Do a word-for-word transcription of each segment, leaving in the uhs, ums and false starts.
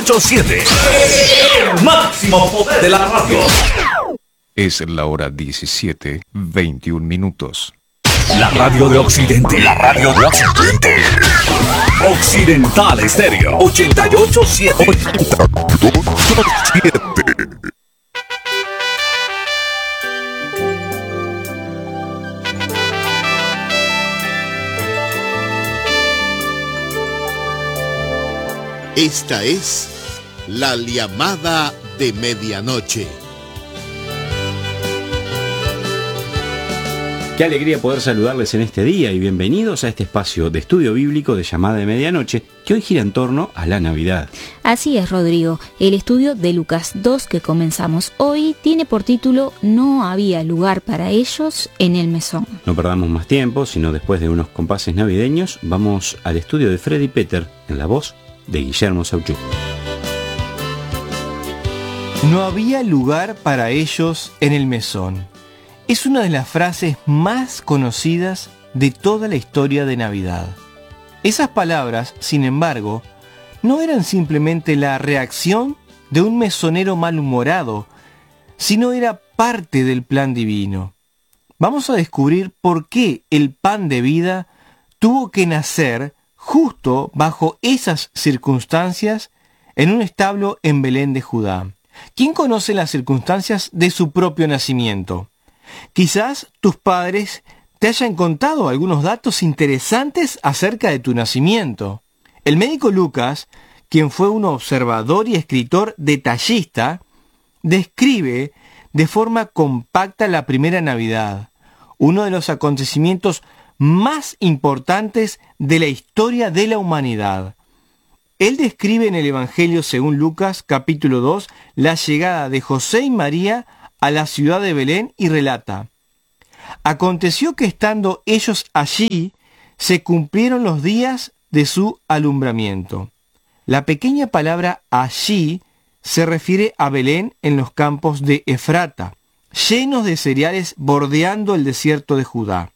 ocho siete. El máximo poder de la radio. Es la hora diecisiete, veintiún minutos. La radio de Occidente. La radio de Occidente. Occidental Estéreo ochenta y ocho siete. Esta es la llamada de medianoche. Qué alegría poder saludarles en este día y bienvenidos a este espacio de estudio bíblico de llamada de medianoche que hoy gira en torno a la Navidad. Así es, Rodrigo. El estudio de Lucas dos que comenzamos hoy tiene por título No había lugar para ellos en el mesón. No perdamos más tiempo, sino después de unos compases navideños vamos al estudio de Freddy Peter en la voz de Guillermo Sauchuk. No había lugar para ellos en el mesón. Es una de las frases más conocidas de toda la historia de Navidad. Esas palabras, sin embargo, no eran simplemente la reacción de un mesonero malhumorado, sino era parte del plan divino. Vamos a descubrir por qué el pan de vida tuvo que nacer justo bajo esas circunstancias en un establo en Belén de Judá. ¿Quién conoce las circunstancias de su propio nacimiento? Quizás tus padres te hayan contado algunos datos interesantes acerca de tu nacimiento. El médico Lucas, quien fue un observador y escritor detallista, describe de forma compacta la primera Navidad, uno de los acontecimientos más importantes de la historia de la humanidad. Él describe en el Evangelio según Lucas, capítulo dos, la llegada de José y María a la ciudad de Belén y relata: aconteció que estando ellos allí, se cumplieron los días de su alumbramiento. La pequeña palabra allí se refiere a Belén en los campos de Efrata, llenos de cereales bordeando el desierto de Judá.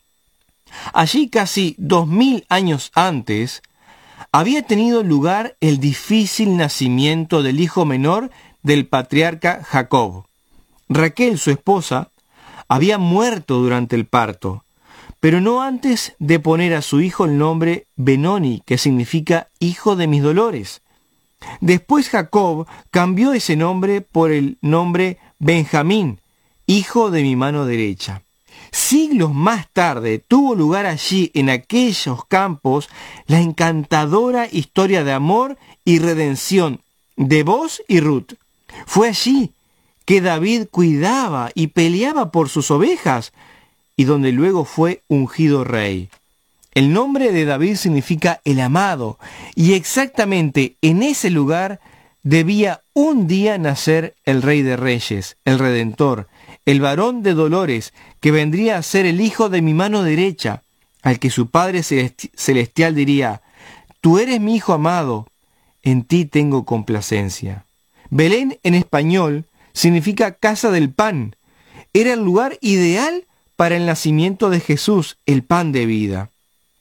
Allí, casi dos mil años antes, había tenido lugar el difícil nacimiento del hijo menor del patriarca Jacob. Raquel, su esposa, había muerto durante el parto, pero no antes de poner a su hijo el nombre Benoni, que significa hijo de mis dolores. Después Jacob cambió ese nombre por el nombre Benjamín, hijo de mi mano derecha. Siglos más tarde tuvo lugar allí, en aquellos campos, la encantadora historia de amor y redención de Boz y Ruth. Fue allí que David cuidaba y peleaba por sus ovejas, y donde luego fue ungido rey. El nombre de David significa el amado, y exactamente en ese lugar debía un día nacer el Rey de Reyes, el Redentor, el varón de dolores, que vendría a ser el hijo de mi mano derecha, al que su Padre Celestial diría: tú eres mi hijo amado, en ti tengo complacencia. Belén en español significa casa del pan. Era el lugar ideal para el nacimiento de Jesús, el pan de vida.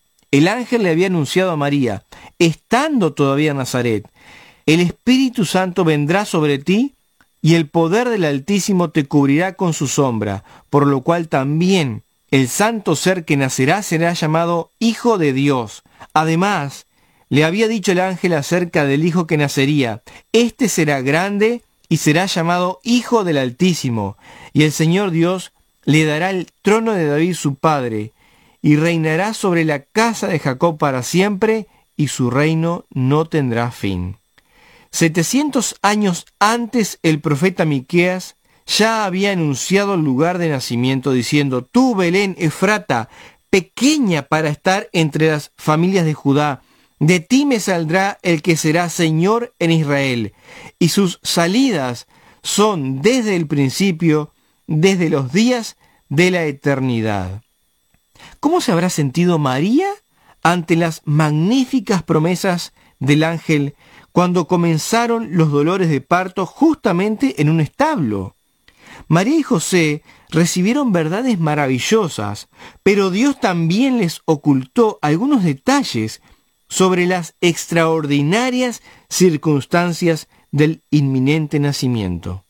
El ángel le había anunciado a María, estando todavía en Nazaret: el Espíritu Santo vendrá sobre ti, y el poder del Altísimo te cubrirá con su sombra, por lo cual también el santo ser que nacerá será llamado Hijo de Dios. Además, le había dicho el ángel acerca del hijo que nacería: este será grande y será llamado Hijo del Altísimo, y el Señor Dios le dará el trono de David su padre, y reinará sobre la casa de Jacob para siempre, y su reino no tendrá fin. Setecientos años antes, el profeta Miqueas ya había anunciado el lugar de nacimiento, diciendo: tú, Belén Efrata, pequeña para estar entre las familias de Judá, de ti me saldrá el que será Señor en Israel, y sus salidas son desde el principio, desde los días de la eternidad. ¿Cómo se habrá sentido María ante las magníficas promesas del ángel cuando comenzaron los dolores de parto justamente en un establo? María y José recibieron verdades maravillosas, pero Dios también les ocultó algunos detalles sobre las extraordinarias circunstancias del inminente nacimiento.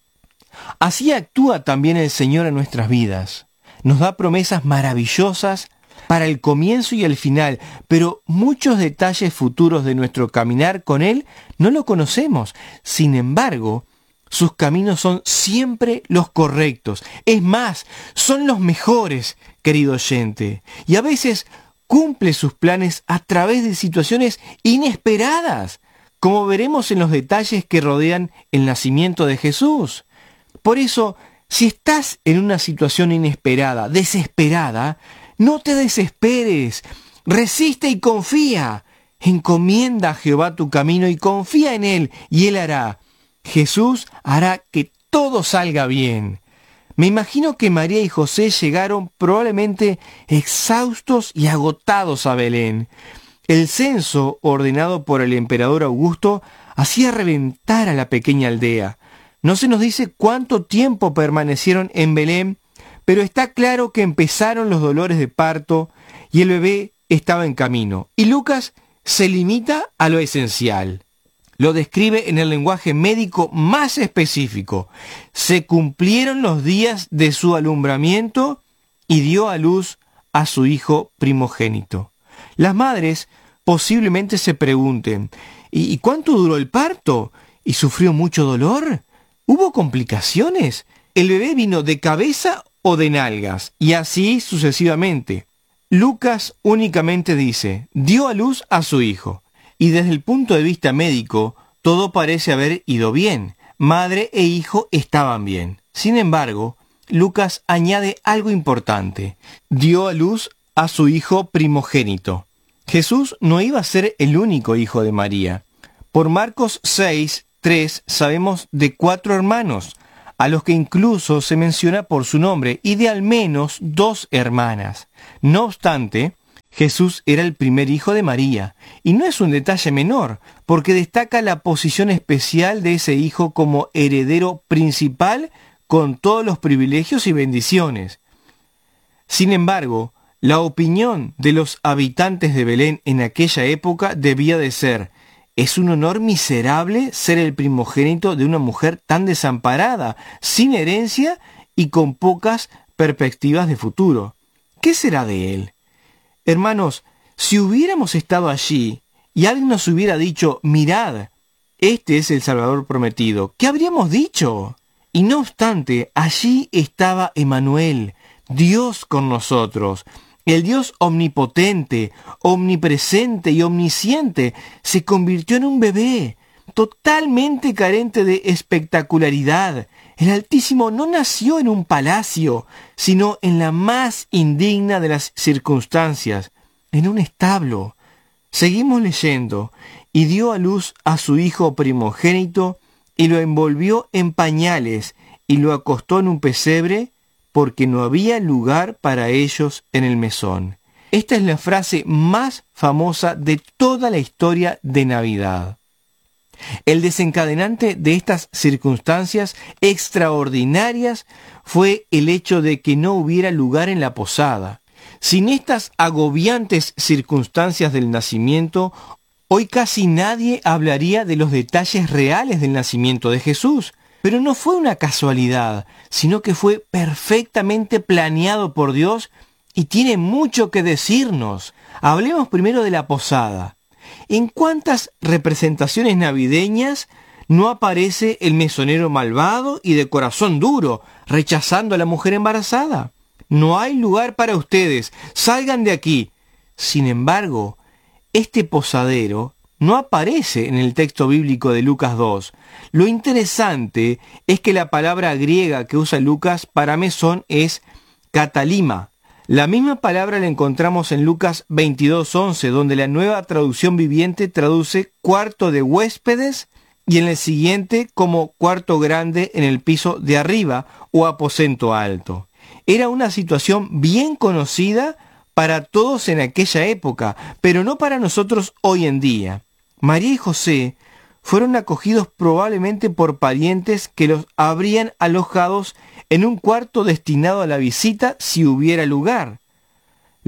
Así actúa también el Señor en nuestras vidas. Nos da promesas maravillosas para el comienzo y el final, pero muchos detalles futuros de nuestro caminar con Él no lo conocemos. Sin embargo, sus caminos son siempre los correctos. Es más, son los mejores, querido oyente. Y a veces cumple sus planes a través de situaciones inesperadas, como veremos en los detalles que rodean el nacimiento de Jesús. Por eso, si estás en una situación inesperada, desesperada, no te desesperes, resiste y confía. Encomienda a Jehová tu camino y confía en Él, y Él hará. Jesús hará que todo salga bien. Me imagino que María y José llegaron probablemente exhaustos y agotados a Belén. El censo ordenado por el emperador Augusto hacía reventar a la pequeña aldea. No se nos dice cuánto tiempo permanecieron en Belén, pero está claro que empezaron los dolores de parto y el bebé estaba en camino. Y Lucas se limita a lo esencial. Lo describe en el lenguaje médico más específico. Se cumplieron los días de su alumbramiento y dio a luz a su hijo primogénito. Las madres posiblemente se pregunten, ¿y cuánto duró el parto? ¿Y sufrió mucho dolor? ¿Hubo complicaciones? ¿El bebé vino de cabeza o de nalgas? Y así sucesivamente. Lucas únicamente dice, dio a luz a su hijo. Y desde el punto de vista médico, todo parece haber ido bien. Madre e hijo estaban bien. Sin embargo, Lucas añade algo importante. Dio a luz a su hijo primogénito. Jesús no iba a ser el único hijo de María. Por Marcos seis, tres sabemos de cuatro hermanos, a los que incluso se menciona por su nombre, y de al menos dos hermanas. No obstante, Jesús era el primer hijo de María, y no es un detalle menor, porque destaca la posición especial de ese hijo como heredero principal con todos los privilegios y bendiciones. Sin embargo, la opinión de los habitantes de Belén en aquella época debía de ser, es un honor miserable ser el primogénito de una mujer tan desamparada, sin herencia y con pocas perspectivas de futuro. ¿Qué será de él? Hermanos, si hubiéramos estado allí y alguien nos hubiera dicho, mirad, este es el Salvador prometido, ¿qué habríamos dicho? Y no obstante, allí estaba Emmanuel, Dios con nosotros. El Dios omnipotente, omnipresente y omnisciente se convirtió en un bebé, totalmente carente de espectacularidad. El Altísimo no nació en un palacio, sino en la más indigna de las circunstancias, en un establo. Seguimos leyendo, y dio a luz a su hijo primogénito, y lo envolvió en pañales, y lo acostó en un pesebre, porque no había lugar para ellos en el mesón. Esta es la frase más famosa de toda la historia de Navidad. El desencadenante de estas circunstancias extraordinarias fue el hecho de que no hubiera lugar en la posada. Sin estas agobiantes circunstancias del nacimiento, hoy casi nadie hablaría de los detalles reales del nacimiento de Jesús. Pero no fue una casualidad, sino que fue perfectamente planeado por Dios y tiene mucho que decirnos. Hablemos primero de la posada. ¿En cuántas representaciones navideñas no aparece el mesonero malvado y de corazón duro, rechazando a la mujer embarazada? No hay lugar para ustedes, salgan de aquí. Sin embargo, este posadero no aparece en el texto bíblico de Lucas dos. Lo interesante es que la palabra griega que usa Lucas para mesón es katalima. La misma palabra la encontramos en Lucas veintidós once, donde la Nueva Traducción Viviente traduce cuarto de huéspedes y en el siguiente como cuarto grande en el piso de arriba o aposento alto. Era una situación bien conocida para todos en aquella época, pero no para nosotros hoy en día. María y José fueron acogidos probablemente por parientes que los habrían alojados en un cuarto destinado a la visita si hubiera lugar.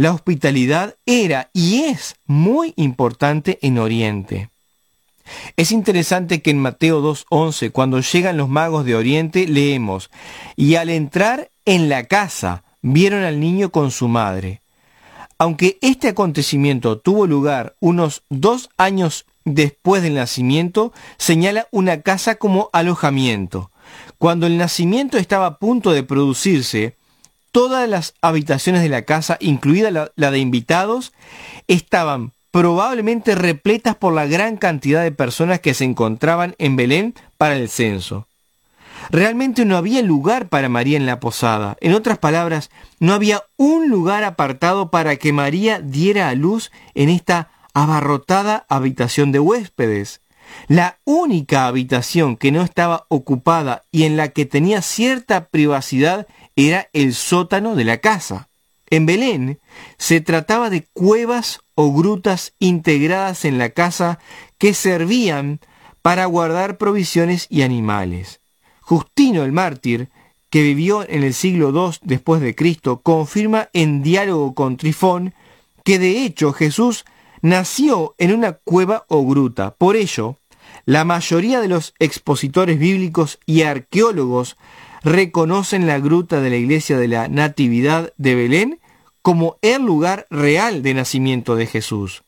la hospitalidad era y es muy importante en Oriente. Es interesante que en Mateo dos once, cuando llegan los magos de Oriente, leemos: y al entrar en la casa, vieron al niño con su madre. Aunque este acontecimiento tuvo lugar unos dos años después del nacimiento, señala una casa como alojamiento. Cuando el nacimiento estaba a punto de producirse, todas las habitaciones de la casa, incluida la, la de invitados, estaban probablemente repletas por la gran cantidad de personas que se encontraban en Belén para el censo. Realmente no había lugar para María en la posada. En otras palabras, no había un lugar apartado para que María diera a luz en esta abarrotada habitación de huéspedes. La única habitación que no estaba ocupada y en la que tenía cierta privacidad era el sótano de la casa. En Belén se trataba de cuevas o grutas integradas en la casa que servían para guardar provisiones y animales. Justino el mártir, que vivió en el siglo segundo después de Cristo, confirma en diálogo con Trifón que de hecho Jesús nació en una cueva o gruta. Por ello, la mayoría de los expositores bíblicos y arqueólogos reconocen la gruta de la iglesia de la Natividad de Belén como el lugar real de nacimiento de Jesús.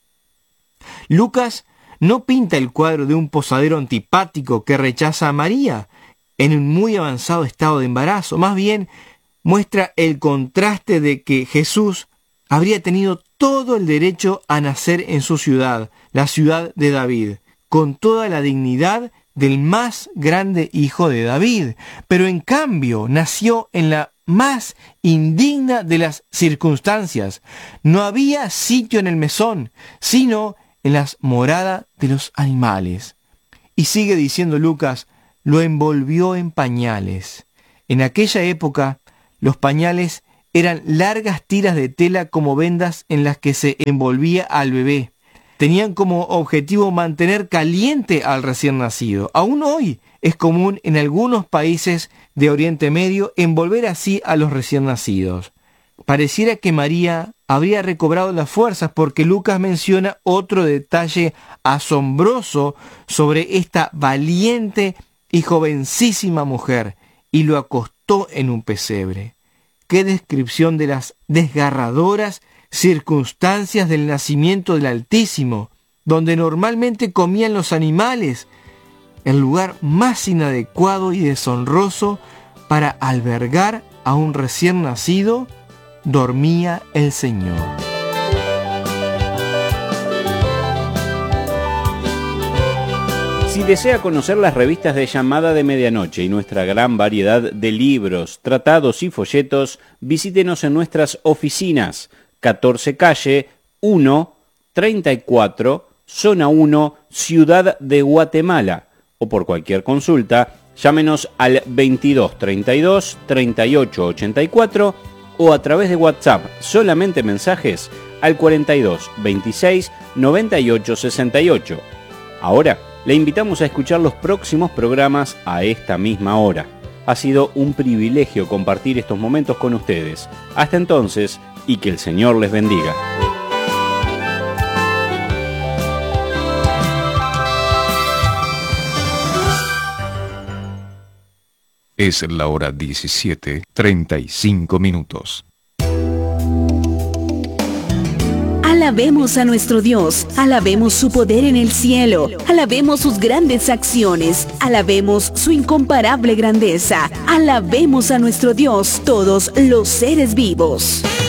Lucas no pinta el cuadro de un posadero antipático que rechaza a María en un muy avanzado estado de embarazo. Más bien muestra el contraste de que Jesús habría tenido todo el derecho a nacer en su ciudad, la ciudad de David, con toda la dignidad del más grande hijo de David, pero en cambio nació en la más indigna de las circunstancias. No había sitio en el mesón, sino en las moradas de los animales. Y sigue diciendo Lucas, lo envolvió en pañales. En aquella época, los pañales eran largas tiras de tela como vendas en las que se envolvía al bebé. Tenían como objetivo mantener caliente al recién nacido. Aún hoy es común en algunos países de Oriente Medio envolver así a los recién nacidos. Pareciera que María habría recobrado las fuerzas porque Lucas menciona otro detalle asombroso sobre esta valiente y jovencísima mujer, y lo acostó en un pesebre. ¡Qué descripción de las desgarradoras circunstancias del nacimiento del Altísimo, donde normalmente comían los animales! El lugar más inadecuado y deshonroso para albergar a un recién nacido, dormía el Señor. Si desea conocer las revistas de Llamada de Medianoche y nuestra gran variedad de libros, tratados y folletos, visítenos en nuestras oficinas, catorce calle uno, treinta y cuatro, zona uno, Ciudad de Guatemala, o por cualquier consulta, llámenos al veintidós treinta y dos, treinta y ocho ochenta y cuatro o a través de WhatsApp, solamente mensajes al cuarenta y dos veintiséis noventa y ocho sesenta y ocho. Ahora le invitamos a escuchar los próximos programas a esta misma hora. Ha sido un privilegio compartir estos momentos con ustedes. Hasta entonces, y que el Señor les bendiga. Es la hora diecisiete, treinta y cinco minutos. Alabemos a nuestro Dios, alabemos su poder en el cielo, alabemos sus grandes acciones, alabemos su incomparable grandeza, alabemos a nuestro Dios todos los seres vivos.